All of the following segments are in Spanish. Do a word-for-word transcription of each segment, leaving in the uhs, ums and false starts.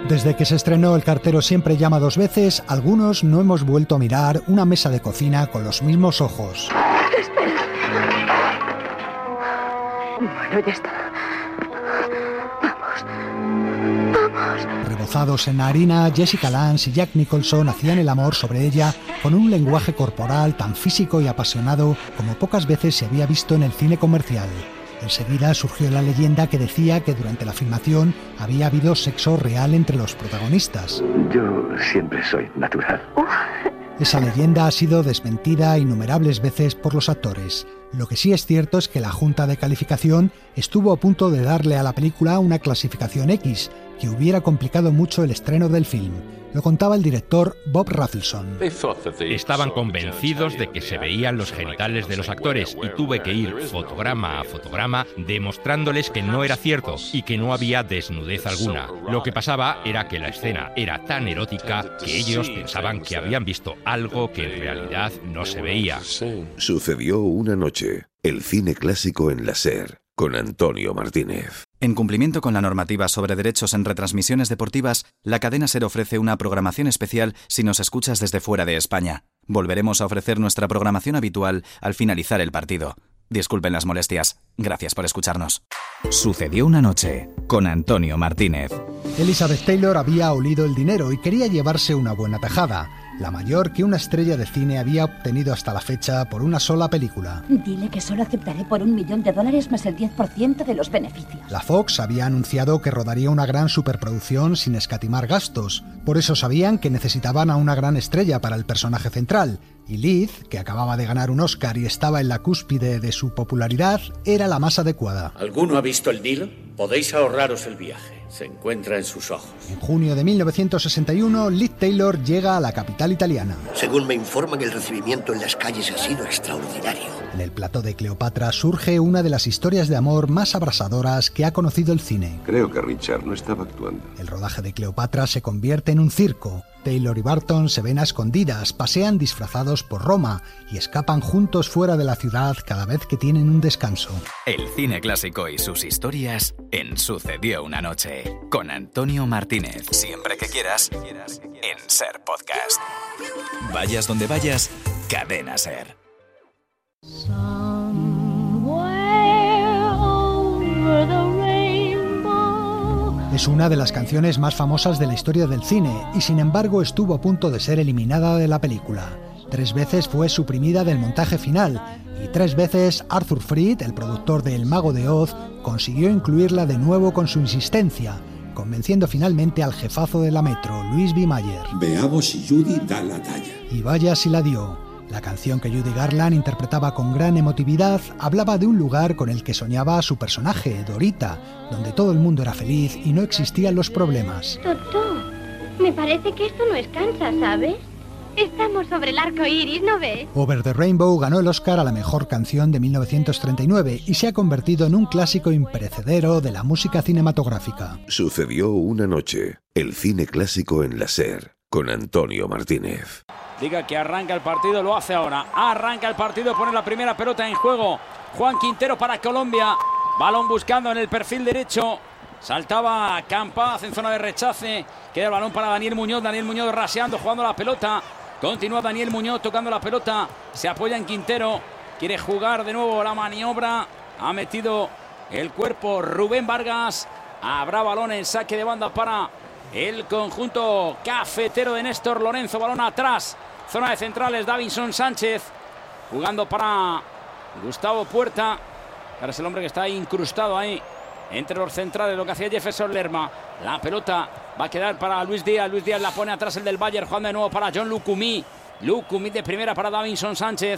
Desde que se estrenó El cartero siempre llama dos veces, algunos no hemos vuelto a mirar una mesa de cocina con los mismos ojos. Espera. Bueno, ya está. Vamos. Vamos. Rebozados en harina, Jessica Lange y Jack Nicholson hacían el amor sobre ella con un lenguaje corporal tan físico y apasionado como pocas veces se había visto en el cine comercial. Enseguida surgió la leyenda que decía que durante la filmación había habido sexo real entre los protagonistas. Yo siempre soy natural. Esa leyenda ha sido desmentida innumerables veces por los actores. Lo que sí es cierto es que la Junta de Calificación estuvo a punto de darle a la película una clasificación X, que hubiera complicado mucho el estreno del film. Lo contaba el director Bob Rafelson. Estaban convencidos de que se veían los genitales de los actores y tuve que ir fotograma a fotograma demostrándoles que no era cierto y que no había desnudez alguna. Lo que pasaba era que la escena era tan erótica que ellos pensaban que habían visto algo que en realidad no se veía. Sucedió una noche. El cine clásico en la SER, con Antonio Martínez. En cumplimiento con la normativa sobre derechos en retransmisiones deportivas, la cadena SER ofrece una programación especial si nos escuchas desde fuera de España. Volveremos a ofrecer nuestra programación habitual al finalizar el partido. Disculpen las molestias. Gracias por escucharnos. Sucedió una noche, con Antonio Martínez. Elizabeth Taylor había olido el dinero y quería llevarse una buena tajada, la mayor que una estrella de cine había obtenido hasta la fecha por una sola película. Dile que solo aceptaré por un millón de dólares más el diez por ciento de los beneficios. La Fox había anunciado que rodaría una gran superproducción sin escatimar gastos. Por eso sabían que necesitaban a una gran estrella para el personaje central. Y Liz, que acababa de ganar un Oscar y estaba en la cúspide de su popularidad, era la más adecuada. ¿Alguno ha visto el deal? Podéis ahorraros el viaje. Se encuentra en sus ojos. En junio de mil novecientos sesenta y uno, Liz Taylor llega a la capital italiana. Según me informan, el recibimiento en las calles ha sido extraordinario. En el plató de Cleopatra surge una de las historias de amor más abrasadoras que ha conocido el cine. Creo que Richard no estaba actuando. El rodaje de Cleopatra se convierte en un circo. Taylor y Barton se ven a escondidas, pasean disfrazados por Roma y escapan juntos fuera de la ciudad cada vez que tienen un descanso. El cine clásico y sus historias en Sucedió una noche, con Antonio Martínez. Siempre que quieras, en SER Podcast. Vayas donde vayas, Cadena SER. Es una de las canciones más famosas de la historia del cine y sin embargo estuvo a punto de ser eliminada de la película. Tres veces fue suprimida del montaje final y tres veces Arthur Freed, el productor de El Mago de Oz, consiguió incluirla de nuevo con su insistencia, convenciendo finalmente al jefazo de la Metro, Louis B. Mayer. Veamos si Judy da la talla. Y vaya si la dio. La canción que Judy Garland interpretaba con gran emotividad hablaba de un lugar con el que soñaba su personaje, Dorita, donde todo el mundo era feliz y no existían los problemas. Doctor, me parece que esto no es Kansas, ¿sabes? Estamos sobre el arco iris, ¿no ves? Over the Rainbow ganó el Oscar a la mejor canción de mil novecientos treinta y nueve y se ha convertido en un clásico imperecedero de la música cinematográfica. Sucedió una noche, el cine clásico en la SER, con Antonio Martínez. Diga que arranca el partido, lo hace ahora. Arranca el partido, pone la primera pelota en juego. Juan Quintero para Colombia. Balón buscando en el perfil derecho. Saltaba Campaz en zona de rechace. Queda el balón para Daniel Muñoz. Daniel Muñoz raseando, jugando la pelota. Continúa Daniel Muñoz tocando la pelota. Se apoya en Quintero. Quiere jugar de nuevo la maniobra. Ha metido el cuerpo Rubén Vargas. Habrá balón en saque de banda para el conjunto cafetero de Néstor Lorenzo. Balón atrás. Zona de centrales, Davinson Sánchez. Jugando para Gustavo Puerta. Ahora es el hombre que está incrustado ahí entre los centrales, lo que hacía Jefferson Lerma. La pelota va a quedar para Luis Díaz. Luis Díaz la pone atrás, el del Bayern. Jugando de nuevo para John Lucumí. Lucumí de primera para Davinson Sánchez.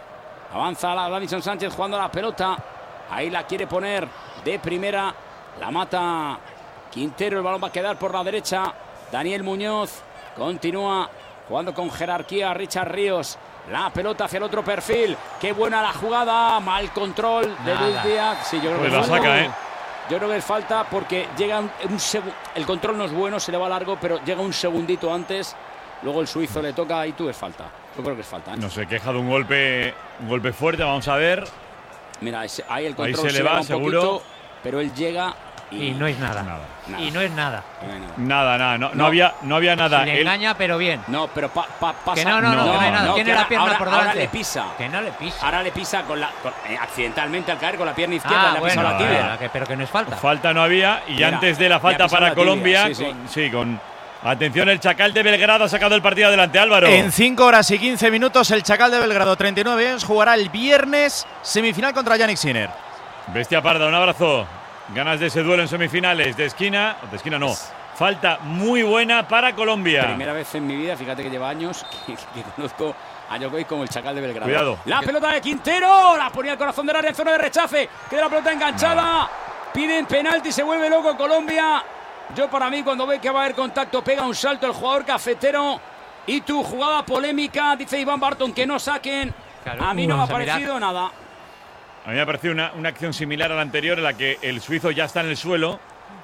Avanza la Davinson Sánchez jugando la pelota. Ahí la quiere poner de primera. La mata Quintero. El balón va a quedar por la derecha. Daniel Muñoz continúa jugando con jerarquía. Richard Ríos. La pelota hacia el otro perfil. Qué buena la jugada. Mal control de Nada. Luis Díaz. Sí, yo creo Pues que la falta. saca, ¿eh? Yo creo que es falta porque llega un, un segu- el control no es bueno, se le va largo, pero llega un segundito antes. Luego el suizo le toca y tú es falta. Yo creo que es falta, ¿eh? No se queja de un golpe, un golpe fuerte, vamos a ver. Mira, ese- ahí el Ahí control se le le va, un seguro. poquito, pero él llega y, y no es nada. Nada. nada. Y no es nada. Nada, nada. No, no. no, había, no había nada. Si le Él... engaña, pero bien. No, pero pa, pa, pasa. Que no, no, no, no, que no hay nada. No, Tiene la pierna ahora, por delante. Ahora le pisa. Que no le pisa. Ahora le pisa con la, con, eh, accidentalmente al caer con la pierna izquierda. Ah, le ha bueno, pisado la tibia. bueno, que, pero que no es falta. Falta no había. Y Mira, antes de la falta para la Colombia, sí, sí. Con, sí, con atención, el Chacal de Belgrado ha sacado el partido adelante, Álvaro. En cinco horas y quince minutos, el Chacal de Belgrado, treinta y nueve años, jugará el viernes semifinal contra Yannick Sinner. Bestia Parda, un abrazo. Ganas de ese duelo en semifinales. De esquina, de esquina no. Falta muy buena para Colombia. Primera vez en mi vida, fíjate que lleva años que, que conozco a Djokovic como el Chacal de Belgrado. Cuidado. La pelota de Quintero, la ponía al corazón del área en zona de rechace. Queda la pelota enganchada. No. Piden penalti, se vuelve loco Colombia. Yo para mí cuando ve que va a haber contacto pega un salto el jugador cafetero. Y tu jugada polémica, dice Iván Barton, que no saquen. Claro, a mí no me ha parecido mirar. nada. A mí me ha parecido una, una acción similar a la anterior en la que el suizo ya está en el suelo,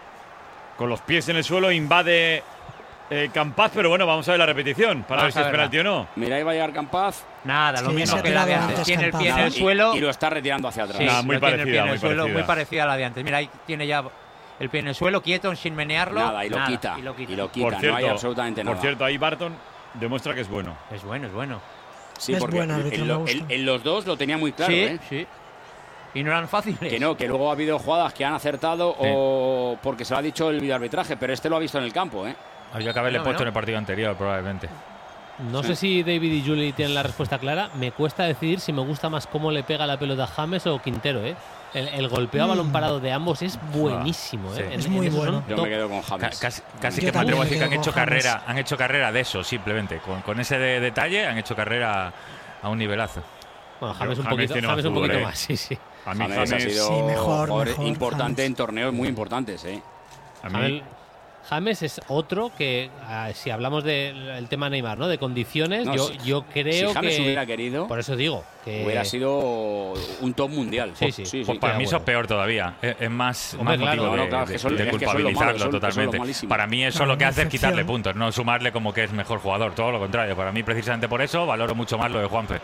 con los pies en el suelo, invade eh, Campaz, pero bueno, vamos a ver la repetición para vamos ver si es penalti o no. Mira, ahí va a llegar Campaz. Nada, lo sí, mismo que la de antes. Tiene el pie Campaz. en el suelo. Y, y lo está retirando hacia atrás. Sí, Nada, muy parecida, tiene el pie en muy el suelo, parecida. Muy parecida a la de antes. Mira, ahí tiene ya el pie en el suelo, quieto, sin menearlo. Nada, y lo, nada, quita, y lo quita. Y lo quita, por cierto, no hay absolutamente nada. Por cierto, ahí Barton demuestra que es bueno. Es bueno, es bueno. Sí, es porque buena, en, lo, en, en los dos lo tenía muy claro. Sí, ¿eh? sí. Y no eran fáciles. Que no, que luego ha habido jugadas que han acertado sí. o porque se lo ha dicho el videoarbitraje, pero este lo ha visto en el campo, ¿eh? Había que haberle no, puesto no. en el partido anterior, probablemente. No sí. sé si David y Julie tienen la respuesta clara. Me cuesta decidir si me gusta más cómo le pega la pelota a James o Quintero, ¿eh? El, el golpeo a balón parado de ambos es buenísimo, ¿eh? Sí. En, es muy bueno. Yo me quedo con James. Casi, casi que me atrevo a decir que han hecho carrera, han hecho carrera de eso, simplemente. Con, con ese de, detalle han hecho carrera a un nivelazo. Bueno, James un poquito, James un poquito más, sí, sí. A mí James, James ha sido sí, mejor, mejor, importante James. en torneos muy importantes, ¿eh? A mí James es otro que, uh, si hablamos del de, tema Neymar, ¿no? De condiciones, no, yo, si, yo creo si James que hubiera querido, por eso digo que hubiera sido un top mundial. Sí, sí. Pues, sí, pues sí para mí bueno. eso es peor todavía. Es, es más, Hombre, más claro, motivo no, de, claro, de, son, de culpabilizarlo malo, son, totalmente. Son para mí eso es claro, lo que hace es quitarle excepción. puntos, no sumarle como que es mejor jugador. Todo lo contrario. Para mí, precisamente por eso, valoro mucho más lo de Juanfe.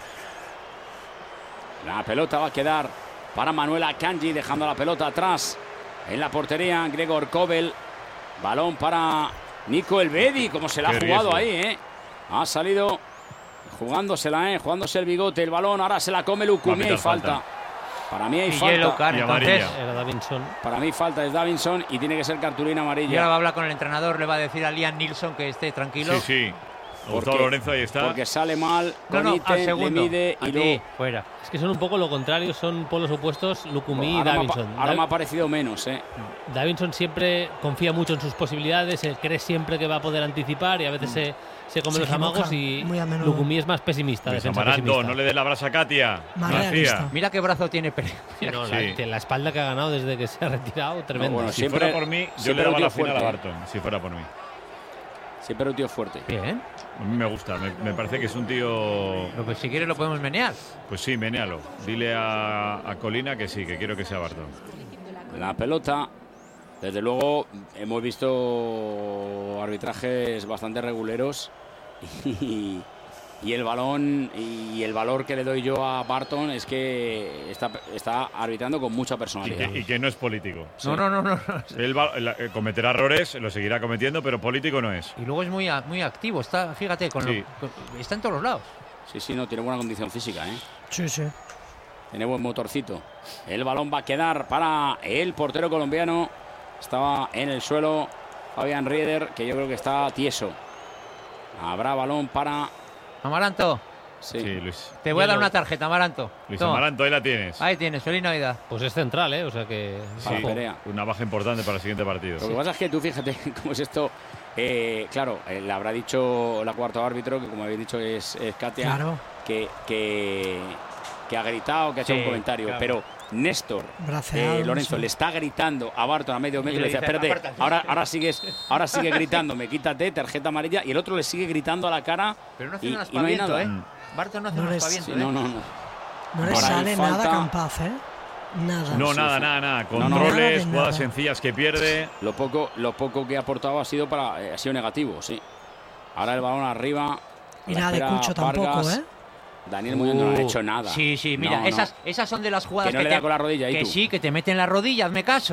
La pelota va a quedar para Manuel Akanji, dejando la pelota atrás en la portería. Gregor Kobel. Balón para Nico Elvedi, como se la ha jugado ahí, ¿eh? Ha salido jugándosela, ¿eh? Jugándose el bigote, el balón. Ahora se la come Lukumi y falta. falta. Para mí hay y falta. Card, y entonces, era Davinson. Para mí falta es Davinson y tiene que ser cartulina amarilla. Y ahora va a hablar con el entrenador, le va a decir a Liam Nilsson que esté tranquilo. Sí, sí. Gustavo Lorenzo ahí está. Porque sale mal, no, no, Conite, al segundo. le mide y luego fuera. Es que son un poco lo contrario, son polos opuestos, Lukumi y ahora Davinson. Me, ahora me ha parecido menos, ¿eh? Davinson siempre confía mucho en sus posibilidades, él cree siempre que va a poder anticipar y a veces mm. se, se come se los amagos y Lukumi es más pesimista. Defensa pesimista. No le dé la brasa a Katia. Mira qué brazo tiene Pérez. No, sí. la, la espalda que ha ganado desde que se ha retirado, tremendo. No, bueno, si siempre, fuera por mí, yo le daba la final a Barton, si fuera por mí. Siempre un tío fuerte. Bien. A mí me gusta, me, me parece que es un tío... Pero pues si quieres lo podemos menear. Pues sí, menealo. Dile a, a Colina que sí, que quiero que sea Barton. La pelota, desde luego, hemos visto arbitrajes bastante reguleros y, y el balón y el valor que le doy yo a Barton es que está, está arbitrando con mucha personalidad. Y que, y que no es político. Sí. No, no, no, no. Él va, él cometerá errores, lo seguirá cometiendo, pero político no es. Y luego es muy, muy activo, está, fíjate, con sí. lo, con, está en todos los lados. Sí, sí, no, tiene buena condición física, ¿eh? Sí, sí. Tiene buen motorcito. El balón va a quedar para el portero colombiano. Estaba en el suelo Fabián Rieder, que yo creo que está tieso. Habrá balón para... Amaranto. Sí. sí, Luis. Te voy a dar una tarjeta, Amaranto. Luis Toma. Amaranto, ahí la tienes. Ahí tienes, feliz Navidad. Pues es central, ¿eh? O sea que... Sí, una baja importante para el siguiente partido. Lo que pasa es que tú fíjate cómo es esto. Eh, claro, eh, le habrá dicho la cuarto árbitro, que como habéis dicho es, es Katia, claro. que, que, que ha gritado, que ha hecho sí, un comentario. Claro. Pero Néstor eh, Lorenzo le está gritando a Barton a medio metro y le dice, espérate, ahora, ahora, sigues, ahora sigue gritándome, quítate, tarjeta amarilla. Y el otro le sigue gritando a la cara. Pero no hace y, un y no hay nada. ¿eh? Barton no hace no un les, aspaviento, sí, ¿eh? No, no, no. No le sale falta... nada Campaz, ¿eh? Nada. No, sí, nada, sí. nada, nada. No, Controles, no, jugadas nada. sencillas que pierde. Lo poco, lo poco que ha aportado ha sido para eh, ha sido negativo, sí. Ahora el balón arriba. Y nada de Cucho tampoco, ¿eh? Daniel Muñoz uh, no le ha hecho nada. Sí, sí, mira, no, esas, no. esas son de las jugadas que, no que, le te, da con la rodilla, que tú? sí, que te meten la rodilla, hazme caso.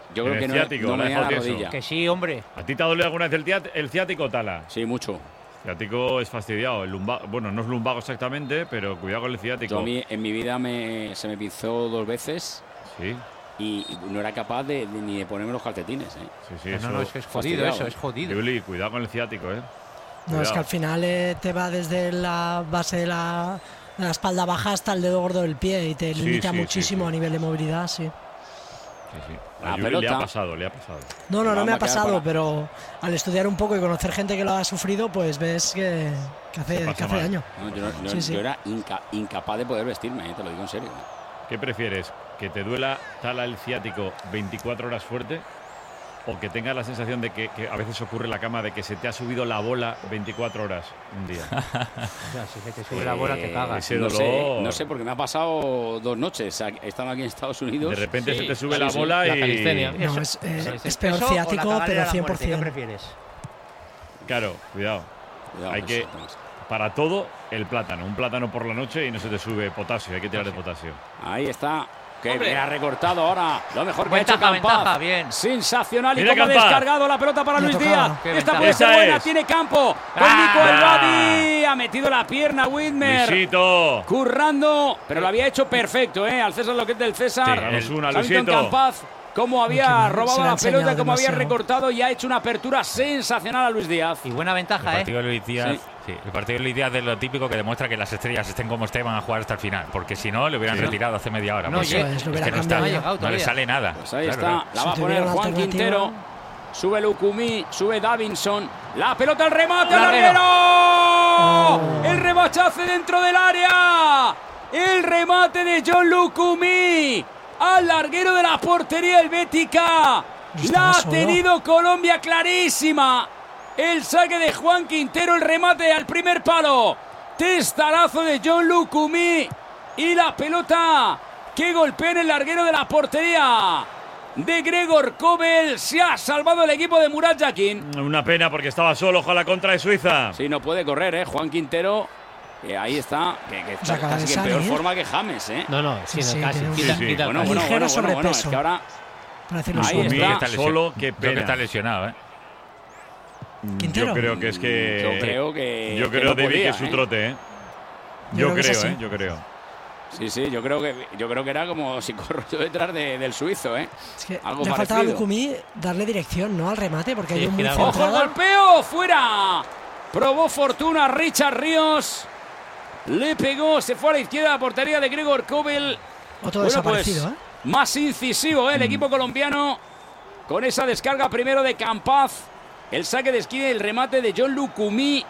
Yo creo El que no, ciático, no la me dejó da la tieso. rodilla. Que sí, hombre. ¿A ti te ha dolido alguna vez el, tiat- el ciático, Tala? Sí, mucho. El ciático es fastidiado. El lumbago, bueno, no es lumbago exactamente, pero cuidado con el ciático. Yo a mí, en mi vida me, se me pinzó dos veces. Sí. Y no era capaz de, de ni de ponerme los calcetines. ¿eh? Sí, sí, No, eso. no, es que es jodido eso, ¿eh? es jodido. Yuli, cuidado con el ciático, ¿eh? No, es que al final eh, te va desde la base de la, de la espalda baja hasta el dedo gordo del pie y te Sí, limita sí, muchísimo sí, sí. a nivel de movilidad, sí. Sí, sí. La A Yuli pelota. le ha pasado, le ha pasado. No, no, no Vamos me a ha quedar pasado, para- pero al estudiar un poco y conocer gente que lo ha sufrido, pues ves que, que hace, Se pasa que hace mal. daño. No, yo, no- yo- Sí, sí. yo era inca- incapaz de poder vestirme, ¿eh? Te lo digo en serio. ¿Qué prefieres? ¿Que te duela, Tala, el ciático veinticuatro horas fuerte? ¿O que tengas la sensación de que, que a veces ocurre en la cama de que se te ha subido la bola veinticuatro horas un día? O sea, si se te sube la bola, te cagas. ese no, dolor. sé, no sé, porque me ha pasado dos noches. Estaba aquí en Estados Unidos. De repente Sí, se te sube sí, la sí. bola La y. calistenia. No, Eso- es, eh, eso es el peor peso o la ciático, cagalera pero de la cien por muerte, ¿qué ciento. prefieres? Claro, cuidado. Cuidado, Hay pues, que. Tomás. Para todo, el plátano. Un plátano por la noche y no se te sube potasio. Hay que tirar de potasio. Ahí está. Que Hombre. me ha recortado ahora. Lo mejor que ha Ventaja, hecho Campaz. ventaja, bien. Sensacional. Y Mira cómo ha Campaz. descargado la pelota para Le Luis tocaba. Díaz. Qué Esta ventaja. puede ser Esa buena. es. Tiene campo. Con Ah. Nico El Badi. Ha metido la pierna Whitmer. Luisito. Currando. Pero lo había hecho perfecto, ¿eh? Al César lo que es del César. Sí, danos una, Hamilton Luisito. Campaz. Cómo había Se la robado ha la enseñado pelota, cómo había demasiado. recortado y ha hecho una apertura sensacional a Luis Díaz. Y buena El ventaja, ¿eh? partido de Luis Díaz, Sí. sí, el partido de Luis Díaz es lo típico que demuestra que las estrellas estén como estén van a jugar hasta el final, porque si no le hubieran Sí. retirado hace media hora. No, porque eso es, lo es hubiera que no, cambiado está, ya. llegado no le todavía. sale nada. Pues ahí Claro, está, claro. la Si va a tuviera poner una Juan alternativa. Quintero. Sube Lucumí, sube Davinson. La pelota al remate, al Larguero. larguero. Oh. El rebachazo dentro del área. El remate de John Lucumí. Al larguero de la portería helvética. Estaba La ha solo. tenido Colombia clarísima. El saque de Juan Quintero, el remate al primer palo. Testarazo de John Lucumí. Y la pelota que golpea en el larguero de la portería de Gregor Kobel. Se ha salvado el equipo de Murat Yakin. Una pena porque estaba solo con la contra de Suiza. Sí, no puede correr, ¿eh? Juan Quintero. Que ahí está, que, que está acaba casi de que en peor salir. forma que James, ¿eh? No, no, Sí, sí, no, sí, casi. tiene un- Quita, Sí, sí. quita Bueno, casi. bueno, Ligero bueno, bueno, bueno, es sobrepeso. que ahora Para decirlo Ahí suave. está. Creo que está Solo, qué Creo que pena. está lesionado, ¿eh? Quintero. Yo creo que es que. yo creo que Yo que creo, no David, podía, que es su ¿eh? trote, ¿eh? Yo Yo creo que es creo, así. ¿eh? Yo creo. Sí, sí, yo creo que yo creo que era como si corro yo detrás de- del suizo, ¿eh? Es que Algo le ha faltado a parecido. Lucumí darle dirección, ¿no? Al remate, porque Sí, hay un muy gira- ¡Ojo al centrada. golpeo! ¡Fuera! Probó fortuna Richard Ríos. Le pegó, se fue a la izquierda de la portería de Gregor Kobel. Otro Bueno, desaparecido, pues, ¿eh? más incisivo, ¿eh? El equipo colombiano con esa descarga primero de Campaz. El saque de esquina y el remate de John Lucumí,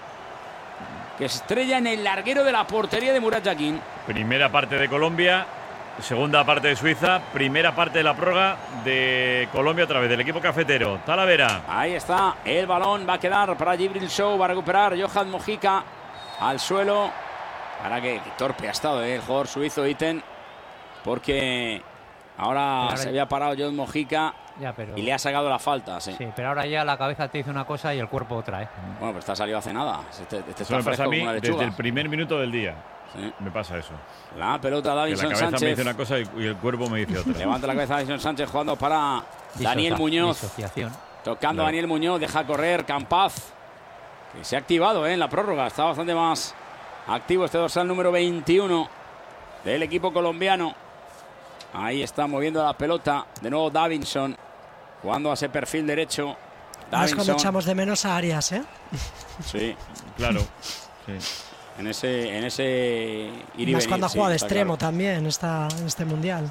que estrella en el larguero de la portería de Murat Yakin. Primera parte de Colombia, segunda parte de Suiza, primera parte de la prórroga de Colombia a través del equipo cafetero. Talavera. Ahí está, el balón va a quedar para Jibril Show, va a recuperar Johan Mojica al suelo. Ahora que, que torpe ha estado, ¿eh? El jugador suizo Iten, porque ahora, Ahora- se había parado John Mojica Ya, pero... y le ha sacado la falta, sí. Sí, pero ahora ya la cabeza te dice una cosa y el cuerpo otra, ¿eh? Bueno, pues está salido hace nada. Este, este Eso está me pasa fresco a como mí una desde lechuga. el primer minuto del día. Sí. Me pasa eso. La pelota Que la Davinson cabeza me Sánchez. dice una cosa y y el cuerpo me dice otra. Levanta la cabeza Davinson Sánchez jugando para Daniel Disocia- Muñoz. Disociación. Tocando Claro. Daniel Muñoz, deja correr Campaz, que se ha activado, ¿eh? En la prórroga. Está bastante más activo este dorsal número veintiuno del equipo colombiano. Ahí está moviendo la pelota. De nuevo Davinson, jugando a ese perfil derecho. Es cuando Davinson, echamos de menos a Arias, ¿eh? sí, Claro. Sí. en ese, en ese ir y Más venir, cuando ha sí, jugado de está extremo claro. también esta, en este mundial.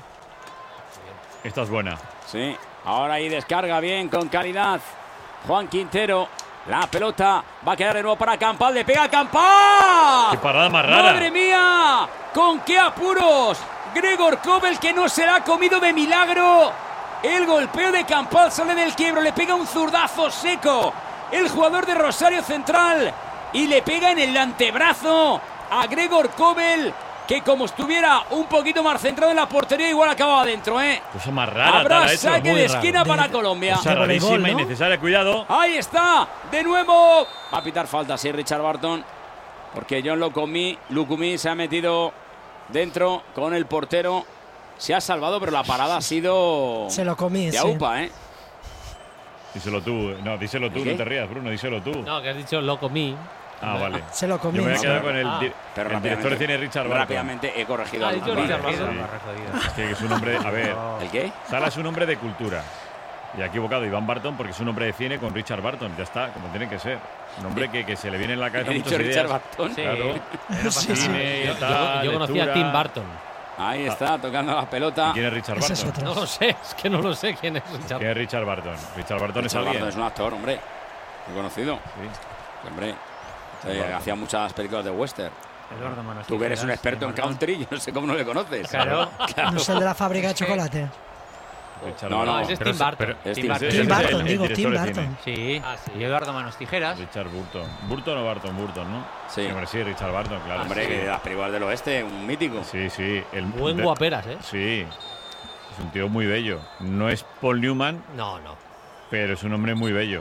Esta es buena. Sí, ahora ahí descarga bien, con calidad. Juan Quintero, la pelota va a quedar de nuevo para Campaz, le pega a Campaz. ¡Qué parada más rara! ¡Madre mía! ¡Con qué apuros! Gregor Kobel, que no se la ha comido de milagro. El golpeo de Campaz sale del quiebro, le pega un zurdazo seco. El jugador de Rosario Central y le pega en el antebrazo a Gregor Kobel, que como estuviera un poquito más centrado en la portería, igual acababa adentro, ¿eh? Cosa más rara, Habrá Tala, eso. saque Muy de raro. esquina De- para Colombia. Cosa de voleibol, rarísima, ¿no? innecesaria. Cuidado. Ahí está, de nuevo. Va a pitar falta, sí, Richard Barton. Porque John Lucumí, Lucumí se ha metido dentro con el portero. se ha salvado, pero la parada ha sido Se lo comí, de sí. aupa, ¿eh? Díselo tú. No, díselo tú, ¿Qué? no te rías, Bruno, díselo tú. No, que has dicho lo comí. Ah, vale. Se lo comí. Yo me voy a quedar con el, Ah, di- Pero el director de cine Richard Barton. Rápidamente he corregido. Ah, al- dicho al- Richard al- Barton. Es que es un hombre, a ver, ¿El qué? Sala es un hombre de cultura. Y ha equivocado Iván Barton porque es un hombre de cine con Richard Barton. Ya está, como tiene que ser. Un hombre que, que se le viene en la cabeza ¿He muchas dicho ideas. Richard Barton? Sí. Claro. No Sí, sí. Cine, Yo, tal, yo conocía a lectura. Tim Burton. Ahí está, tocando la pelota. ¿Y quién es Richard Ese es Barton? otro. No lo sé, es que no lo sé quién es Richard. ¿Quién es Richard Barton? Richard Barton es Richard alguien. Barton es un actor, hombre. Muy conocido. Sí. Hombre. Sí, hacía muchas películas de western. Eduardo Manos Tú que eres un Tijeras, experto en Tim Burton. country, yo no sé cómo no le conoces. Claro. No es el de la fábrica de chocolate. Richard No, no, Barton. ese es Pero Tim se- Burton. pero- Es Tim Tim Burton. Ese Tim es el- Burton, el digo, director Tim de Burton. cine. Sí. Ah, sí. Y Eduardo Manos Tijeras. Richard Burton. ¿Burton o Barton? Burton, ¿no? Sí. Hombre, sí, Richard Barton, claro. Hombre, sí. que de las películas del oeste, un mítico. Sí, sí. El, Buen de- guaperas, ¿eh? Sí. Es un tío muy bello. No es Paul Newman, No, no. pero es un hombre muy bello.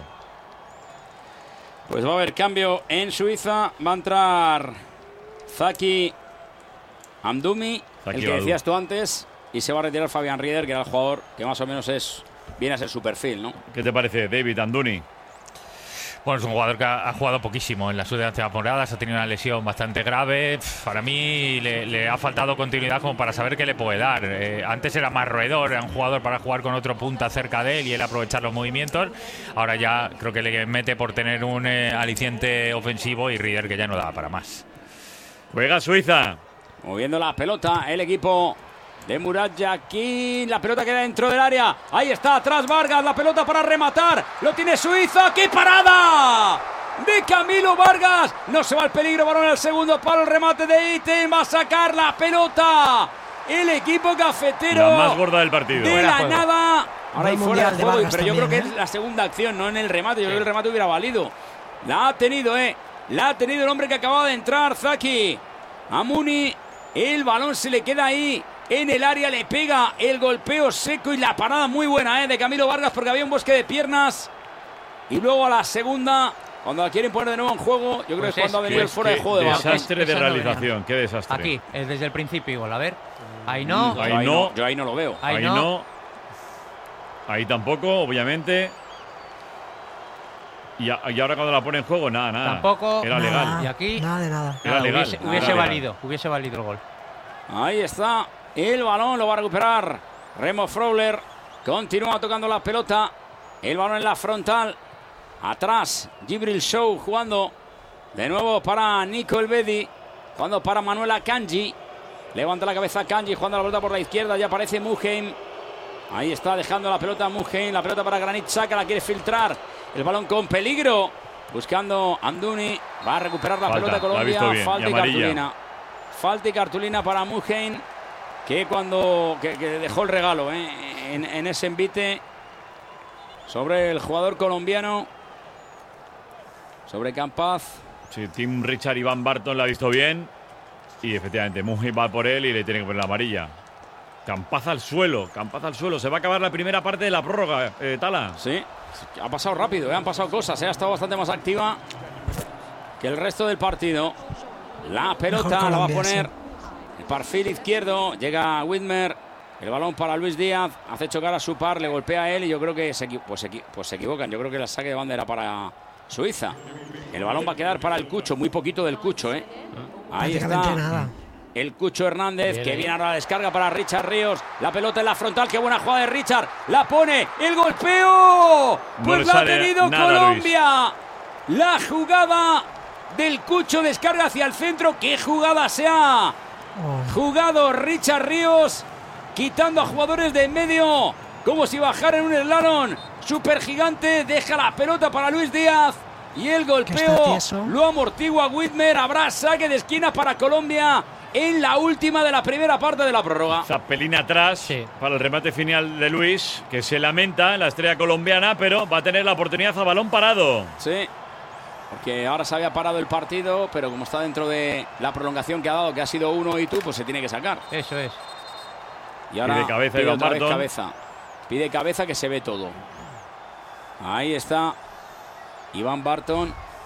Pues va a haber cambio en Suiza. Va a entrar Zaki Amdouni, Zaki el que Badu. decías tú antes, y se va a retirar Fabián Rieder, que era el jugador que más o menos es viene a ser su perfil, ¿no? ¿Qué te parece, David Amdouni? Bueno, es un jugador que ha, ha jugado poquísimo en las últimas temporadas, ha tenido una lesión bastante grave. Pff, Para mí le, le ha faltado continuidad como para saber qué le puede dar. Eh, antes era más roedor, era un jugador para jugar con otro punta cerca de él y él aprovechar los movimientos. Ahora ya creo que le mete por tener un eh, aliciente ofensivo y Rieder que ya no da para más. Juega Suiza. Moviendo la pelota, el equipo de Murat Yakin. La pelota queda dentro del área. Ahí está, atrás Vargas. La pelota para rematar. Lo tiene Suiza. ¡Qué parada! De Camilo Vargas. No se va el peligro. Balón al segundo palo. El remate de Iten. Va a sacar la pelota. El equipo cafetero. La más gorda del partido. De Fuera la juego. nada. Ahora hay Buen fuera de mundial de juego. Vargas Pero yo creo que también, es ¿eh? la segunda acción, no en el remate. Yo creo que el remate hubiera valido. La ha tenido, ¿eh? La ha tenido el hombre que acababa de entrar, Zaki Amdouni. El balón se le queda ahí en el área, le pega el golpeo seco y la parada muy buena, ¿eh? De Camilo Vargas, porque había un bosque de piernas. Y luego a la segunda, cuando la quieren poner de nuevo en juego, yo creo Pues que es cuando es- ha venido el Qué- fuera de qué juego de Vargas. desastre de Eso no venía. realización, qué desastre. Aquí, es desde el principio igual. A ver. Ahí no. Yo Ahí ahí no. Yo ahí no lo veo. Ahí Ahí no. no. Ahí tampoco, obviamente. Y, a- y ahora cuando la pone en juego, nada, nada. Tampoco. Era Nada, legal. Y aquí. Nada de nada. Era Nada, legal. Hubiese, Era hubiese legal. valido. Hubiese valido el gol. Ahí está el balón, lo va a recuperar Remo Freuler. Continúa tocando la pelota. El balón en la frontal. Atrás, Gibril Show jugando de nuevo para Nico Elvedi. Jugando para Manuela Kanji. Levanta la cabeza Kanji, jugando la pelota por la izquierda. Ya aparece Muheim. Ahí está dejando la pelota Muheim. La pelota para Granit Xhaka, la quiere filtrar. El balón con peligro. Buscando Amdouni. Va a recuperar la Falta, pelota la ha Colombia. visto bien, Falta y y amarilla. cartulina. Falta y cartulina para Muheim, que cuando que, que dejó el regalo ¿eh? en, en ese envite sobre el jugador colombiano, sobre Campaz. Sí, Tim Richard Iván Barton la ha visto bien. Y efectivamente, Muji va por él y le tiene que poner la amarilla. Campaz al suelo, Campaz al suelo. Se va a acabar la primera parte de la prórroga, eh, Tala. Sí, ha pasado rápido, ¿eh? Han pasado cosas, ¿eh? Ha estado bastante más activa que el resto del partido. La pelota Mejor la va a Colombia, poner sí. el perfil izquierdo. Llega Whitmer. El balón para Luis Díaz. Hace chocar a su par, le golpea a él y yo creo que se, equi- pues, se equi- pues se equivocan. Yo creo que la saque de bandera para Suiza. El balón va a quedar para el Cucho, muy poquito del Cucho, ¿eh? Ahí Prácticamente está. nada. El Cucho Hernández, Bien, que ahí. viene ahora la descarga para Richard Ríos. La pelota en la frontal, qué buena jugada de Richard. La pone, el golpeo. No Pues le la ha sale tenido nada, Colombia. La jugada del Cucho, descarga hacia el centro. ¡Qué jugada se ha Oh. jugado Richard Ríos! Quitando a jugadores de en medio, como si bajara en un slalom super gigante. Deja la pelota para Luis Díaz. Y el está golpeo tieso. lo amortigua Whitmer. Habrá saque de esquina para Colombia en la última de la primera parte de la prórroga. Zapelín atrás Sí. para el remate final de Luis, que se lamenta en la estrella colombiana, pero va a tener la oportunidad a balón parado. Sí, porque ahora se había parado el partido, pero como está dentro de la prolongación que ha dado, que ha sido uno y tú, pues se tiene que sacar. Eso es. Y ahora Pide cabeza pide Iván otra vez Barton. cabeza. Pide cabeza, que se ve todo. Ahí está Iván Barton.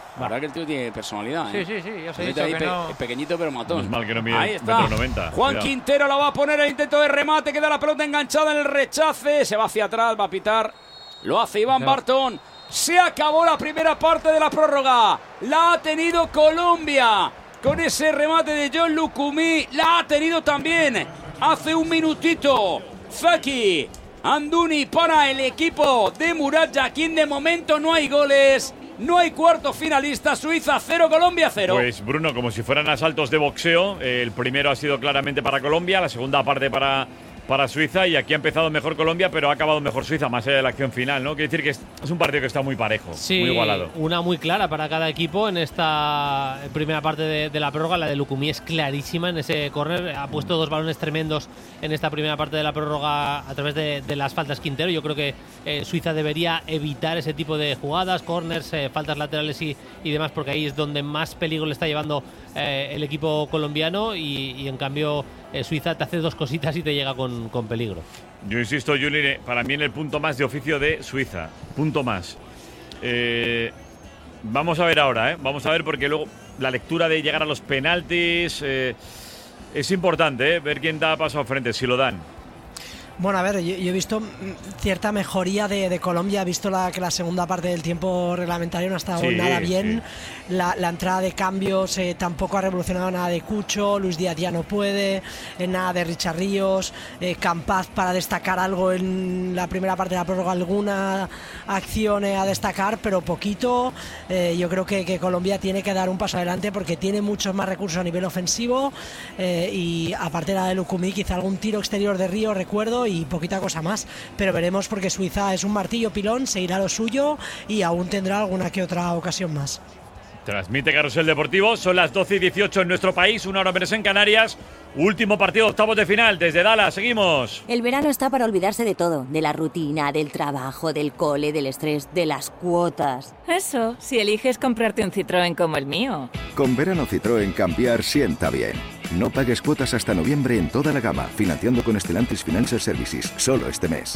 La verdad que el tío tiene personalidad, ¿eh? Sí, sí, sí, ya os he Se dicho mete ahí que pe- no. pequeñito pero matón. No es mal que no mide Ahí está. metro noventa. Juan Cuidado. Quintero la va a poner el intento de remate, queda la pelota enganchada en el rechace, se va hacia atrás, va a pitar. Lo hace Iván No. Barton. Se acabó la primera parte de la prórroga. La ha tenido Colombia. Con ese remate de John Lucumí. La ha tenido también hace un minutito Zaki Anduni para el equipo de Murat Yakin. De momento no hay goles. No hay cuarto finalista. Suiza cero, Colombia cero. Pues Bruno, como si fueran asaltos de boxeo. eh, El primero ha sido claramente para Colombia, la segunda parte para, para Suiza. Y aquí ha empezado mejor Colombia, pero ha acabado mejor Suiza, más allá de la acción final, ¿no? Quiere decir que es, es un partido que está muy parejo, Sí, muy igualado. una muy clara para cada equipo en esta primera parte de, de la prórroga. La de Lucumí es clarísima en ese córner. Ha puesto dos balones tremendos en esta primera parte de la prórroga a través de, de las faltas Quintero. Yo creo que eh, Suiza debería evitar ese tipo de jugadas, córners, eh, faltas laterales y, y demás, porque ahí es donde más peligro le está llevando eh, el equipo colombiano y, y en cambio eh, Suiza te hace dos cositas y te llega con, con peligro. Yo insisto, Juli, para mí en el punto más de oficio de Suiza. Punto más. Eh, vamos a ver ahora, ¿eh? Vamos a ver porque luego la lectura de llegar a los penaltis eh, es importante, ¿eh? Ver quién da paso al frente, si lo dan. Bueno, a ver, yo, yo he visto mm, cierta mejoría de, de Colombia. He visto la, que la segunda parte del tiempo reglamentario no ha estado Sí, nada bien. sí. La, la entrada de cambios eh, tampoco ha revolucionado nada de Cucho. Luis Díaz ya no puede. eh, nada de Richard Ríos. Eh, Campaz para destacar algo en la primera parte de la prórroga. Alguna acción eh, a destacar, pero poquito. Eh, yo creo que, que Colombia tiene que dar un paso adelante porque tiene muchos más recursos a nivel ofensivo. Eh, y aparte de la de Lucumí, quizá algún tiro exterior de Ríos, recuerdo. Y poquita cosa más, pero veremos porque Suiza es un martillo pilón, seguirá lo suyo y aún tendrá alguna que otra ocasión más. Transmite Carrusel Deportivo, son las doce y dieciocho en nuestro país, una hora menos en Canarias. Último partido, octavos de final, desde Dallas, seguimos. El verano está para olvidarse de todo, de la rutina, del trabajo, del cole, del estrés, de las cuotas. Eso, si eliges comprarte un Citroën como el mío. Con verano Citroën cambiar sienta bien. No pagues cuotas hasta noviembre en toda la gama, financiando con Stellantis Financial Services, solo este mes.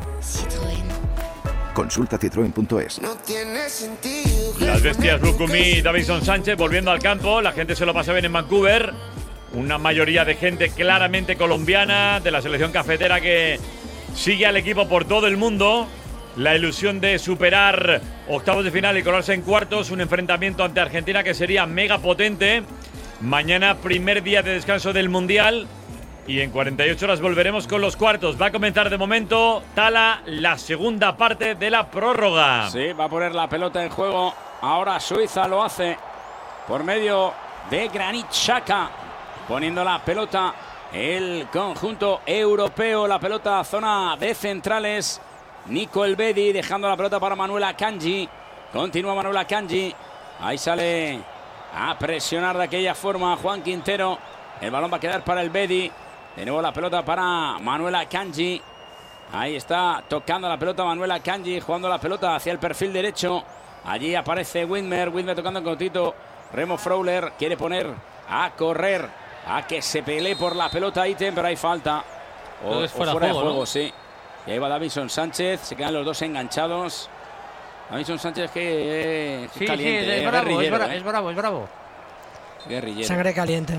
Citroën. Consulta citroen punto es. No tiene sentido. Las bestias Lucumí y Davinson Sánchez volviendo al campo, la gente se lo pasa bien en Vancouver. Una mayoría de gente claramente colombiana, de la selección cafetera que sigue al equipo por todo el mundo. La ilusión de superar octavos de final y colarse en cuartos, un enfrentamiento ante Argentina que sería mega potente. Mañana primer día de descanso del Mundial y en cuarenta y ocho horas volveremos con los cuartos. Va a comenzar de momento, Tala, la segunda parte de la prórroga. Sí, va a poner la pelota en juego. Ahora Suiza lo hace por medio de Granit Xhaka. Poniendo la pelota el conjunto europeo. La pelota zona de centrales. Nico Elvedi dejando la pelota para Manuel Akanji. Continúa Manuel Akanji. Ahí sale a presionar de aquella forma Juan Quintero. El balón va a quedar para Elvedi. De nuevo la pelota para Manuel Akanji. Ahí está tocando la pelota Manuel Akanji. Jugando la pelota hacia el perfil derecho. Allí aparece Widmer. Widmer tocando en cortito. Remo Freuler quiere poner a correr. A que se pelee por la pelota Iten, pero hay falta. O, es o fuera, fuera juego, de juego, ¿no? sí. Y ahí va Davinson Sánchez. Se quedan los dos enganchados. Davinson Sánchez que eh, Sí, caliente, sí, es, eh, bravo, es, guerrillero, bra- eh. es bravo, es bravo. Guerrillero. Sangre caliente.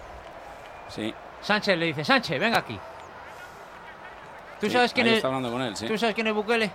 Sí. Sánchez le dice, Sánchez, venga aquí. ¿Tú Sí, sabes quién ahí es? está hablando con él, sí. ¿Tú sabes quién es Bukele?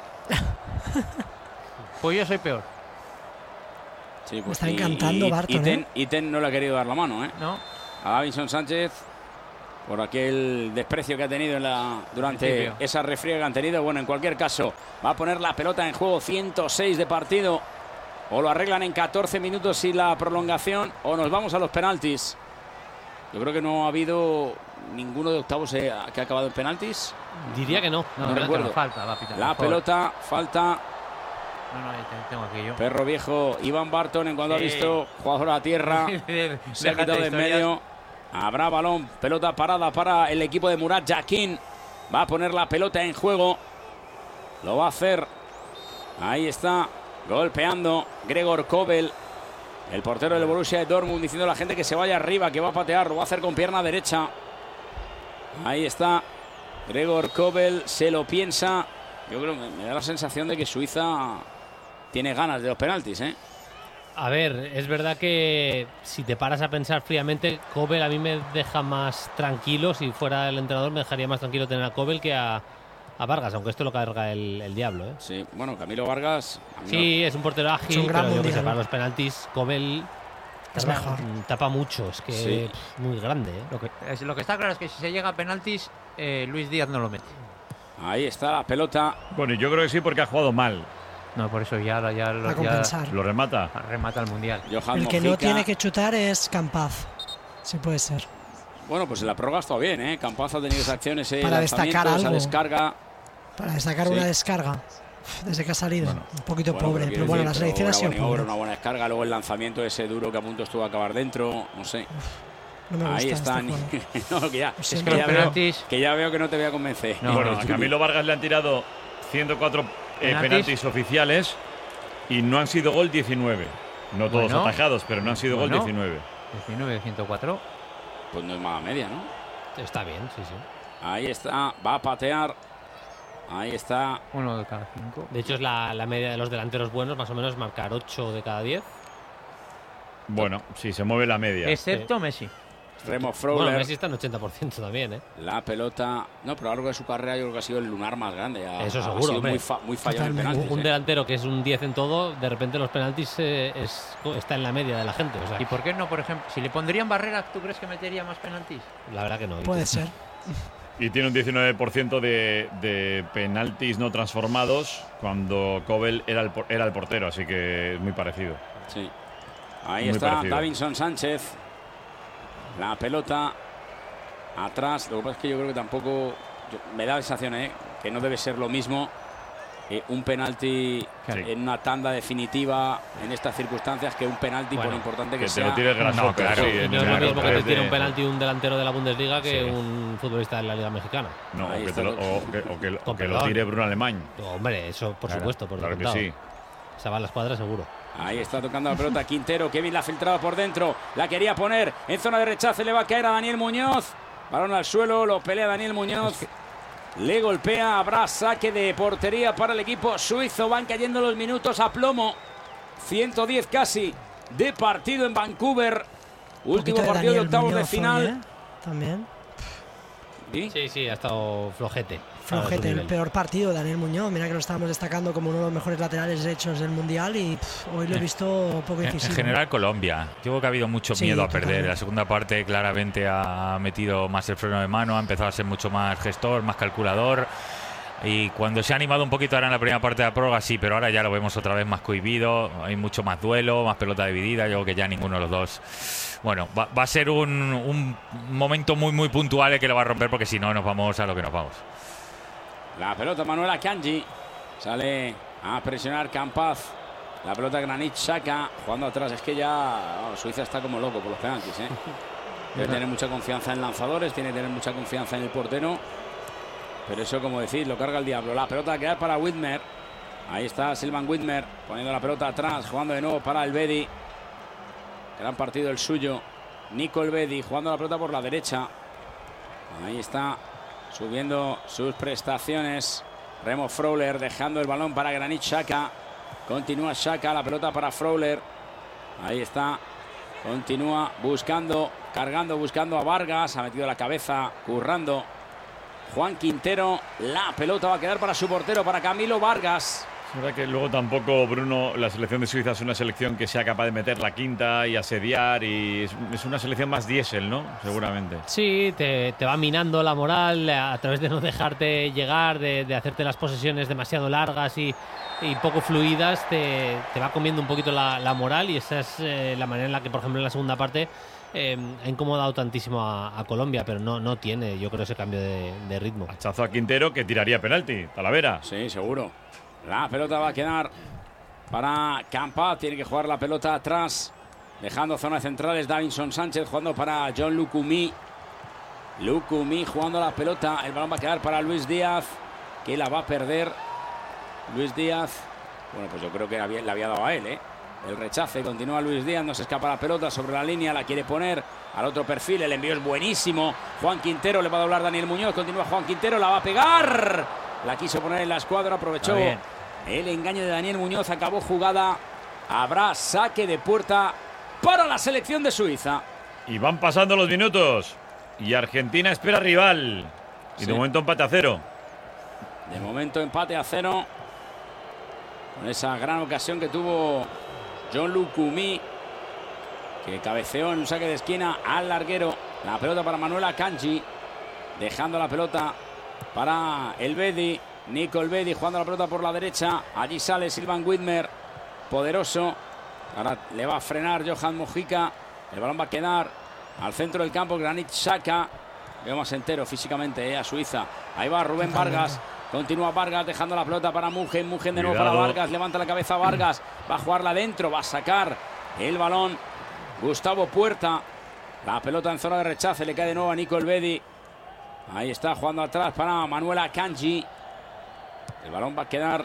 Pues yo soy peor. Sí, Me está encantando Barton, Iten, ¿eh? Iten no le ha querido dar la mano, ¿eh? No. A Davinson Sánchez por aquel desprecio que ha tenido en la, durante Principio. esa refriega que han tenido. Bueno, en cualquier caso, va a poner la pelota en juego. ciento seis de partido. O lo arreglan en catorce minutos y la prolongación, o nos vamos a los penaltis. Yo creo que no ha habido ninguno de octavos eh, que ha acabado en penaltis. Diría que no. No, No no, recuerdo. no, falta, va a pitar. La por favor. pelota, falta. No, no, ahí te- tengo aquí yo. Perro viejo, Iván Barton, en cuanto ha Sí. visto jugador a tierra, se ha Déjate quitado de en historias. medio. Habrá balón, pelota parada para el equipo de Murat Yakin. Va a poner la pelota en juego. Lo va a hacer. Ahí está, golpeando Gregor Kobel, el portero del Borussia Dortmund, diciendo a la gente que se vaya arriba, que va a patear. Lo va a hacer con pierna derecha. Ahí está Gregor Kobel, se lo piensa. Yo creo que me da la sensación de que Suiza tiene ganas de los penaltis, ¿eh? A ver, es verdad que si te paras a pensar fríamente, Kobel a mí me deja más tranquilo. Si fuera el entrenador me dejaría más tranquilo tener a Kobel que a, a Vargas, aunque esto lo carga el, el diablo, ¿eh? Sí, bueno, Camilo Vargas... Sí, es un portero ágil, es un gran pero yo que sé, mundial. para los penaltis, Kobel es tapa, mejor. tapa mucho, es que Sí. pff, muy grande, ¿eh? Lo que, es, lo que está claro es que si se llega a penaltis, eh, Luis Díaz no lo mete. Ahí está la pelota. Bueno, yo creo que sí porque ha jugado mal. No, por eso ya, ya, A ya compensar. Lo remata. remata el Mundial. Johan El que no Mojica. tiene que chutar es Campaz. Sí puede ser. Bueno, pues en la prórroga ha estado bien, ¿eh? Campaz ha tenido esa acción, ese Para lanzamiento, destacar esa algo. descarga. Para destacar Sí. una descarga. Uf, desde que ha salido. Un poquito Bueno, pobre. quiero Pero bueno, decir, la pero selección ha una sido buena obra, pobre. una buena descarga, luego el lanzamiento ese duro que a punto estuvo a acabar dentro, no sé. No me gusta Ahí este están. juego. No, que ya, Lo es siento. que, ya Los veo, penaltis- que ya veo que no te voy a convencer. No, bueno, Ni a tú, Camilo Vargas le han tirado ciento cuatro eh, Penaltis. penaltis oficiales y no han sido gol diecinueve. No todos Bueno. atajados, pero no han sido Bueno. gol diecinueve. diecinueve de ciento cuatro. Pues no es mala media, ¿no? Está bien, sí, sí. Ahí está, va a patear. Ahí está. Uno de cada cinco. De hecho, es la, la media de los delanteros buenos, más o menos marcar ocho de cada diez. Bueno, sí, se mueve la media. Excepto Messi. Remo Bueno, Freuler. Messi está en ochenta por ciento también, ¿eh? La pelota. No, pero a lo largo de su carrera yo creo que ha sido el lunar más grande. Ha, Eso ha seguro, sido hombre. muy, fa- muy fallado en Totalmente. penaltis. Un ¿eh? delantero que es un diez en todo, de repente los penaltis eh, es, está en la media de la gente. O sea, ¿Y por qué no, por ejemplo? Si le pondrían barrera, ¿tú crees que metería más penaltis? la verdad que no. Puede ser. Y tiene un diecinueve por ciento de, de penaltis no transformados cuando Kobel era el, por- era el portero, así que es muy parecido. Sí. Ahí Muy está parecido. Davinson Sánchez. La pelota atrás. Lo que pasa es que yo creo que tampoco. yo- me da la sensación, ¿eh? Que no debe ser lo mismo eh, un penalti Sí. en una tanda definitiva en estas circunstancias que un penalti Bueno, por importante que, Que te sea. lo tire Grasshopper, No, claro. sí, Y en no es lo el mismo que te tres tire de- un penalti un delantero de la Bundesliga que Sí. un futbolista de la Liga Mexicana. No, o Ahí que, está te lo, lo- o que- o que lo- Con o que lo perdón. tire Bruno Alemán. Hombre, eso por Claro, supuesto, por claro que descontado. sí. Se va a la escuadra seguro. Ahí está tocando la pelota Quintero. Kevin la ha filtrado por dentro. La quería poner en zona de rechace. Le va a caer a Daniel Muñoz. Balón al suelo. Lo pelea Daniel Muñoz. Le golpea. Habrá saque de portería para el equipo suizo. Van cayendo los minutos a plomo. ciento diez casi de partido en Vancouver. Último Poquito de partido de Daniel octavos de Muñoz hoy, final. ¿eh? También. ¿Sí? Sí, sí, ha estado flojete. Flojete, A su el nivel. peor partido, Daniel Muñoz. Mira que lo estábamos destacando como uno de los mejores laterales derechos del Mundial y pff, hoy lo he visto poco En, en incisivo. general Colombia. Yo creo que ha habido mucho Sí, miedo a perder. totalmente. La segunda parte claramente ha metido más el freno de mano, ha empezado a ser mucho más gestor, más calculador. Y cuando se ha animado un poquito ahora en la primera parte de la prórroga, sí, pero ahora ya lo vemos otra vez más cohibido. Hay mucho más duelo, más pelota dividida. Yo creo que ya ninguno de los dos. Bueno, va, va a ser un, un momento muy, muy puntual el que lo va a romper, porque si no, nos vamos a lo que nos vamos. La pelota Manuela Kanji. Sale a presionar Campaz. La pelota Granit Xhaka jugando atrás. Es que ya oh, Suiza está como loco por los penaltis, ¿eh? Debe tener mucha confianza en lanzadores, tiene que tener mucha confianza en el portero. Pero eso, como decís, lo carga el diablo. La pelota a quedar para Whitmer. Ahí está Silvan Whitmer poniendo la pelota atrás, jugando de nuevo para el Bedi. Gran partido el suyo. Nico Elvedi jugando la pelota por la derecha. Ahí está subiendo sus prestaciones. Remo Freuler dejando el balón para Granit Xhaka. Continúa Xhaka, la pelota para Freuler. Ahí está. Continúa buscando, cargando, buscando a Vargas. Ha metido la cabeza, currando. Juan Quintero. La pelota va a quedar para su portero, para Camilo Vargas. Es verdad que luego tampoco, Bruno, la selección de Suiza es una selección que sea capaz de meter la quinta y asediar. Y es, es una selección más diésel, ¿no? Seguramente. Sí, te, te va minando la moral a través de no dejarte llegar, de, de hacerte las posesiones demasiado largas y, y poco fluidas, te, te va comiendo un poquito la, la moral, y esa es eh, la manera en la que, por ejemplo, en la segunda parte eh, ha incomodado tantísimo a, a Colombia, pero no, no tiene, yo creo, ese cambio de, de ritmo. Hachazo a Quintero, que tiraría penalti. Talavera. Sí, seguro. La pelota va a quedar para Campaz. Tiene que jugar la pelota atrás, dejando zonas centrales. Davinson Sánchez jugando para John Lucumí. Lucumí jugando la pelota. El balón va a quedar para Luis Díaz, que la va a perder. Luis Díaz. Bueno, pues yo creo que había, le había dado a él, ¿eh? El rechace. Continúa Luis Díaz. No se escapa la pelota sobre la línea. La quiere poner al otro perfil. El envío es buenísimo. Juan Quintero, le va a doblar Daniel Muñoz. Continúa Juan Quintero. La va a pegar. La quiso poner en la escuadra. Aprovechó el engaño de Daniel Muñoz. Acabó jugada Habrá saque de puerta para la selección de Suiza. Y van pasando los minutos. Y Argentina espera rival. Y sí. de momento empate a cero. De momento empate a cero. Con esa gran ocasión que tuvo John Lukumi, que cabeceó en un saque de esquina al larguero. La pelota para Manuel Akanji. Dejando la pelota para Elvedi. Nico Elvedi jugando la pelota por la derecha. Allí sale Silvan Widmer. Poderoso. Ahora le va a frenar Johan Mojica. El balón va a quedar al centro del campo. Granit Xhaka. Veo más entero físicamente eh, a Suiza. Ahí va Rubén Vargas. Continúa Vargas dejando la pelota para Mugen. Mugen de nuevo Cuidado. para Vargas. Levanta la cabeza Vargas. Va a jugarla adentro. Va a sacar el balón Gustavo Puerta. La pelota en zona de rechace. Le cae de nuevo a Nico Elvedi. Ahí está jugando atrás para Manuel Akanji. El balón va a quedar.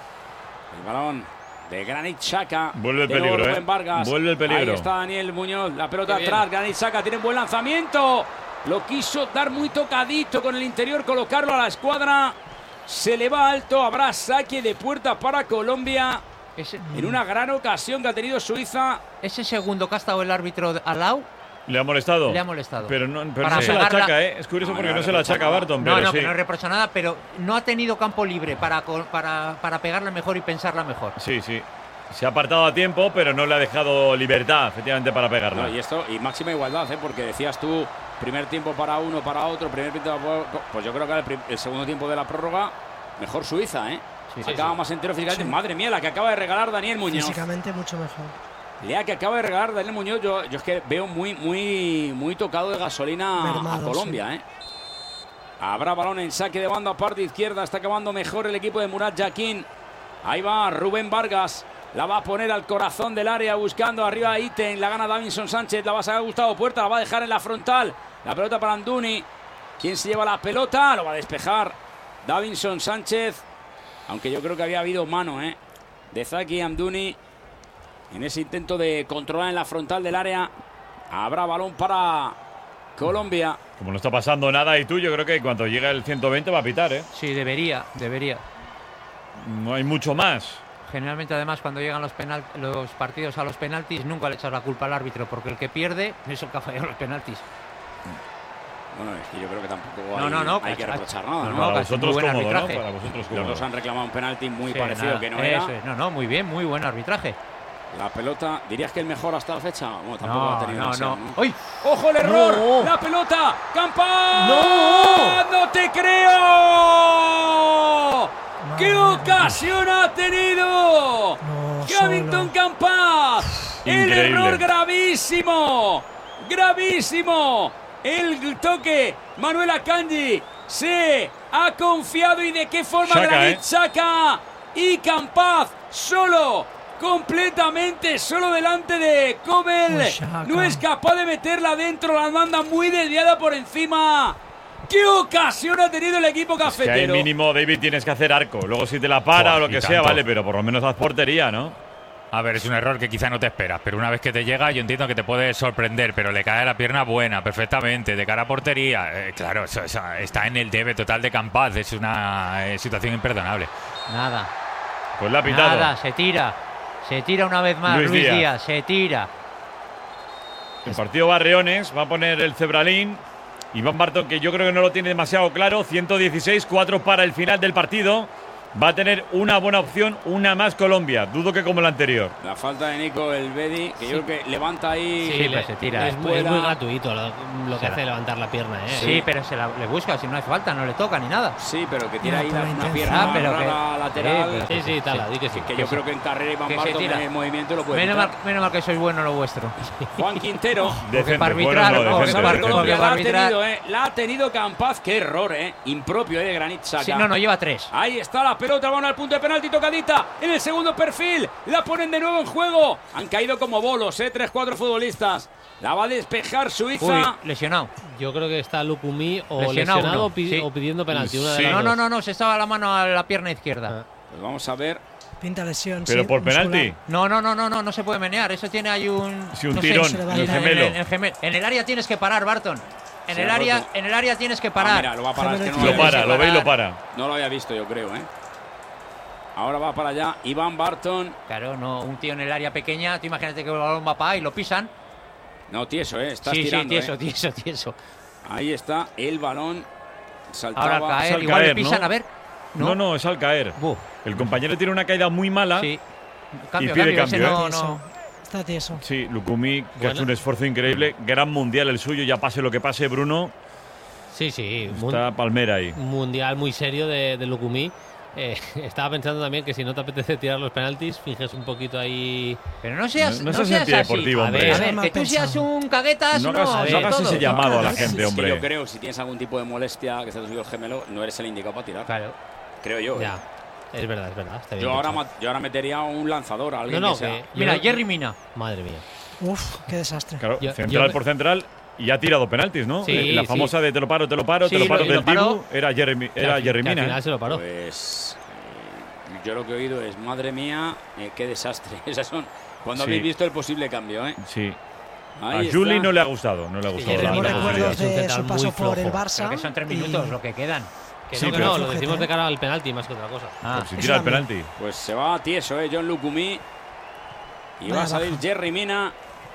El balón de Granit Xhaka. Vuelve el peligro, Rubén Vargas. eh. Vuelve el peligro. Ahí está Daniel Muñoz. La pelota atrás. Granit Xhaka tiene un buen lanzamiento. Lo quiso dar muy tocadito con el interior. Colocarlo a la escuadra. Se le va alto. Habrá saque de puerta para Colombia. Ese, en una gran ocasión que ha tenido Suiza. Ese segundo que ha estado el árbitro al lado. Le ha molestado. Le ha molestado. Pero no, pero no se la achaca, ¿eh? Es curioso no, porque no, no se la achaca a Barton. No, pero no, sí. que no reprocha nada, pero no ha tenido campo libre para, para, para pegarla mejor y pensarla mejor. Sí, sí. Se ha apartado a tiempo, pero no le ha dejado libertad, efectivamente, para pegarla. No, y esto, y máxima igualdad, ¿eh? Porque decías tú, primer tiempo para uno, para otro, primer tiempo para... Pues yo creo que el, el segundo tiempo de la prórroga, mejor Suiza, ¿eh? Sí, acaba sí, más entero físicamente. Sí. Madre mía, la que acaba de regalar Daniel Muñoz. Físicamente mucho mejor. Lea que acaba de regalar Daniel Muñoz, yo, yo es que veo muy, muy, muy tocado de gasolina Mermado, a Colombia, sí. ¿eh? Habrá balón en saque de banda, parte izquierda, está acabando mejor el equipo de Murat Yakin. Ahí va Rubén Vargas, la va a poner al corazón del área buscando arriba a Iten, la gana Davinson Sánchez, la va a sacar Gustavo Puerta, la va a dejar en la frontal, la pelota para Amdouni. ¿Quién se lleva la pelota? Lo va a despejar Davinson Sánchez, aunque yo creo que había habido mano, ¿eh? De Zaki Amdouni. En ese intento de controlar en la frontal del área. Habrá balón para Colombia. Como no está pasando nada y tú, yo creo que cuando llega el ciento veinte va a pitar, ¿eh? Sí, debería, debería. No hay mucho más. Generalmente, además, cuando llegan los, penal, los partidos a los penaltis, nunca le echas la culpa al árbitro, porque el que pierde es el que ha fallado los penaltis. Bueno, es que yo creo que tampoco hay, no, no, no, hay que reprochar nada, ¿no? no para, vosotros cómodo, ¿no? para vosotros cómodo. Los dos han reclamado un penalti muy sí, parecido nada, que no era. Es, no, no, muy bien, muy buen arbitraje. La pelota, ¿dirías que el mejor hasta la fecha? Bueno, tampoco no, ha tenido no, demasiado, no. ¿no? ¡Uy! ¡Ojo el error! No. ¡La pelota! ¡Campas! ¡No! ¡No te creo! ¡Qué ocasión ha tenido! No, ¡Gavington Campas! ¡El error gravísimo! ¡Gravísimo! El toque, Manuel Akanji se ha confiado y de qué forma Xhaka, Granit ¿eh? Xhaka y Campas solo, completamente solo delante de Kobel. Oh, no es capaz de meterla dentro, la manda muy desviada por encima. ¡Qué ocasión ha tenido el equipo cafetero! Es que hay mínimo, David, tienes que hacer arco. Luego si te la para oh, o lo que sea, tanto. Vale, pero por lo menos haz portería, ¿no? A ver, es un error que quizá no te esperas, pero una vez que te llega yo entiendo que te puede sorprender, pero le cae la pierna buena, perfectamente, de cara a portería. Eh, claro, eso, eso está en el debe total de Campas, es una eh, situación imperdonable. Nada. Pues la ha pitado. Nada, se tira. Se tira una vez más Luis, Luis Díaz. Díaz, se tira. El partido Barreones va a poner el Cebralín. Iván Barton, que yo creo que no lo tiene demasiado claro, ciento dieciséis, cuatro para el final del partido. Va a tener una buena opción, una más Colombia. Dudo que como la anterior. La falta de Nico Elvedi, que sí. yo creo que levanta ahí. Sí, le, se tira. Es, es muy gratuito lo, lo que hace levantar la pierna, ¿eh? Sí, sí, pero se la, le busca, si no hace falta, no le toca ni nada. Sí, pero que tira ahí la, una pierna ah, pero rara, que, lateral. Sí, sí, tal, sí, que sí. Que yo creo que en carrera Iván Barton en el movimiento lo puede menos mal, menos mal que sois bueno lo vuestro. Juan Quintero. Decente, para arbitrar, bueno, no, decente, decente, decente. La, ha tenido, eh, la ha tenido Campas. Qué error, ¿eh? Impropio, ¿eh? De Granit Xhaka. Sí, no, no, lleva tres. Ahí está la pelota, van al punto de penalti, tocadita en el segundo perfil, la ponen de nuevo en juego, han caído como bolos, eh, tres, cuatro futbolistas, la va a despejar Suiza. Uy, lesionado. Yo creo que está Lukumi o lesionado, lesionado o, sí. o pidiendo penalti. Una Sí. de No, no, no, no, se estaba la mano a la pierna izquierda. Ah. Pues vamos a ver. Pinta lesión. Pero sí, por muscular. penalti. No, no, no, no, no, no se puede menear. Eso tiene ahí un. Sí, un no tirón, sé, en el gemelo. En, en, en, en el área tienes que parar, Barton. En Se el ha área, roto. en el área tienes que parar. Ah, mira, lo va a parar. Es que no lo para, lo ve y lo para. No lo había visto, yo creo, ¿eh? Ahora va para allá Iván Barton. Claro, no, un tío en el área pequeña, tú imagínate que el balón va para ahí y lo pisan. No, tieso, ¿eh? Estás sí, tirando, sí, tieso, ¿eh? tieso, tieso. Ahí está el balón. Saltaba. Ahora caer, al igual caer, le pisan, ¿no? a ver. No, no, no, es al caer. Buf. El compañero tiene una caída muy mala sí. y Cambio, pide cambio, cambio. no, ¿eh? no. Está tieso. Sí, Lukumi, que Bueno. hace un esfuerzo increíble. Gran mundial el suyo, ya pase lo que pase, Bruno. Sí, sí. Está Palmera ahí. Mundial muy serio de, de Lukumi. Eh, estaba pensando también que si no te apetece tirar los penaltis, finges un poquito ahí. Pero no seas, No, no no seas seas así. antideportivo, A hombre. ver, A a ver, mal que tú pensado. seas un caguetas, No no. hagas, de no hagas todo. ese llamado a la Sí, gente, sí, hombre. yo creo, si tienes algún tipo de molestia, que se te subió el gemelo, no eres el indicado para tirar. Claro. Creo yo. ¿eh? Ya, es verdad, es verdad. Está bien Yo ahora, pensado. ma- yo ahora metería un lanzador a alguien No, no, que sea. que- Mira, yo- Jerry Mina. Madre mía. Uf, qué desastre. Claro, Yo- central yo- por central y ha tirado penaltis, ¿no? Sí, Eh, la sí. famosa de te lo paro, te lo paro, Sí, te lo paro lo- y lo del paró. Dibu era Jeremy, Que era al- Jerry que al Mina. final ¿eh? se lo paró. Pues eh, yo lo que he oído es, madre mía, eh, qué desastre. Esas son cuando Sí. habéis visto el posible cambio, ¿eh? Sí. Ahí a Juli está. no le ha gustado, no le ha Sí, gustado. Jeremy la- Tenemos Mina, la recuerdos es un de central su muy paso por el flojo. Barça. Pero que son tres y- minutos lo que quedan. Que Sí, no, que pero- no, lo decimos de cara al penalti más que otra cosa. Ah, Si Eso tira el también. penalti. Pues se va tieso, ¿eh? John Lukumi. Y va Vaya a salir baja. Jerry Mina.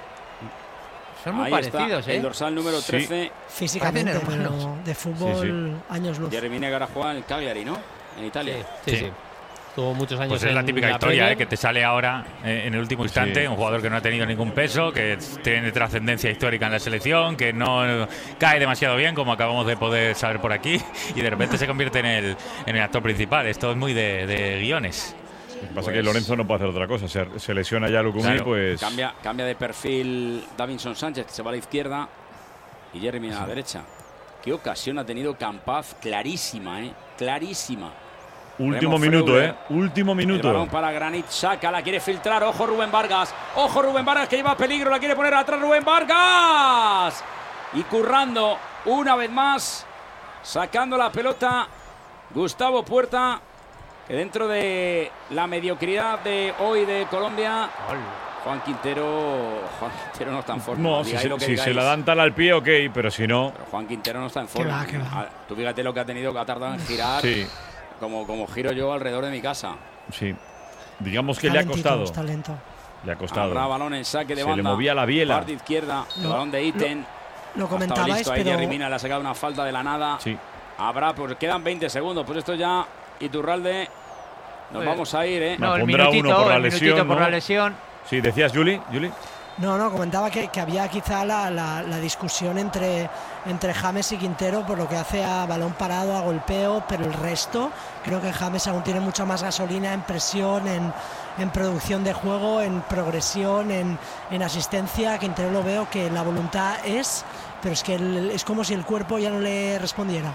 son muy Ahí parecidos, está, ¿eh? el dorsal número Sí. trece. Físicamente, Parecen hermanos. pero de fútbol, Sí, años luz. Jerry Mina que ahora juega en el Cagliari, ¿no? En Italia. Sí, sí. sí. Tuvo muchos años Pues es la en típica la historia, Premier. ¿eh? Que te sale ahora eh, en el último instante, Sí. un jugador que no ha tenido ningún peso, que tiene trascendencia histórica en la selección, que no eh, cae demasiado bien, como acabamos de poder saber por aquí, y de repente se convierte en el, en el actor principal. Esto es muy de, de guiones. Lo que pasa es Pues- que Lorenzo no puede hacer otra cosa. Se, se lesiona ya Lukumi, Claro. pues. Cambia, cambia de perfil Davinson Sánchez, que se va a la izquierda. Y Jerry Mina a la derecha. Qué ocasión ha tenido Campaz, clarísima, ¿eh? Clarísima. Último Remo minuto, Freuler. ¿eh? Último El balón minuto. para Granit Xhaka, la quiere filtrar. Ojo Rubén Vargas. Ojo Rubén Vargas que lleva peligro, la quiere poner atrás Rubén Vargas. Y currando una vez más, sacando la pelota Gustavo Puerta, que dentro de la mediocridad de hoy de Colombia, Juan Quintero, Juan Quintero no está en forma. No, si, Digáis se, lo que si se digáis. la dan tal al pie, ok, pero si no. Pero Juan Quintero no está en forma. va, qué va. Ah, Tú fíjate lo que ha tenido, que ha tardado en girar. Sí, Como, como giro yo alrededor de mi casa. sí. Digamos que Está le ha lentito, costado. está lento. Le ha costado. Habrá balón en saque de Se banda. le movía la biela. Parte izquierda, el Lo- balón de Iten. Lo Ha comentabais, estado listo ahí, pero Jerry Mina le ha sacado una falta de la nada. Sí. Habrá, pues quedan veinte segundos. Pues esto ya, Iturralde. Nos Pues- vamos a ir, ¿eh? No, el pondrá minutito, uno por la el minutito lesión, por ¿no? la lesión. Sí, decías, Juli. Juli. no, no, comentaba que, que había quizá la, la- la discusión entre, entre James y Quintero por lo que hace a balón parado, a golpeo, pero el resto, creo que James aún tiene mucha más gasolina en presión, en, en producción de juego, en progresión, en, en asistencia. Quintero lo veo que la voluntad es, pero es que el- es como si el cuerpo ya no le respondiera.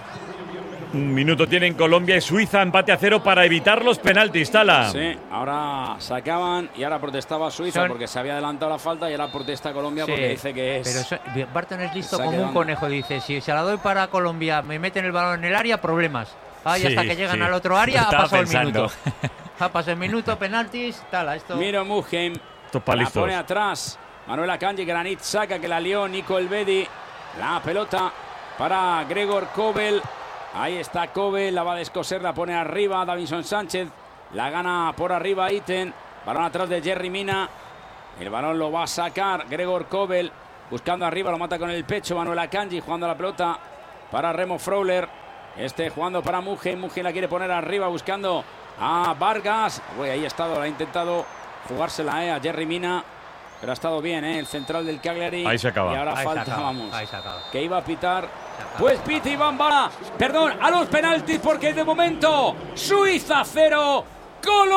Un minuto tienen Colombia y Suiza, empate a cero para evitar los penaltis, Tala. Sí, ahora sacaban y ahora protestaba Suiza Son- porque se había adelantado la falta y ahora protesta Colombia Sí, porque dice que es. Pero eso- Barton es listo Saque como de un banda. conejo. Dice, si se la doy para Colombia, me meten el balón en el área, problemas. Ay, Sí, hasta que llegan sí. al otro área, ha Estaba pasado pensando. el minuto. Ha pasado el minuto, penaltis, tal, esto. Miro Mugen. Estos pa' La listos. pone atrás. Manuel Akanji, Granit Xhaka que la lió. Nico Elvedi. La pelota para Gregor Kobel. Ahí está Kobel. La va a descoser. La pone arriba Davinson Sánchez. La gana por arriba Iten. Balón atrás de Jerry Mina. El balón lo va a sacar Gregor Kobel. Buscando arriba. Lo mata con el pecho. Manuel Akanji jugando la pelota para Remo Freuler. Este jugando para Mugen. Mugen la quiere poner arriba buscando a Vargas. Uy, ahí ha estado. La ha intentado jugársela eh, a Jerry Mina. Pero ha estado bien, ¿eh? El central del Cagliari. Ahí se acaba. Y ahora Ahí se falta, acaba, vamos. ahí se acaba. Que iba a pitar. Pues pita Iván Bala. Perdón, a los penaltis porque de momento Suiza cero, Colombia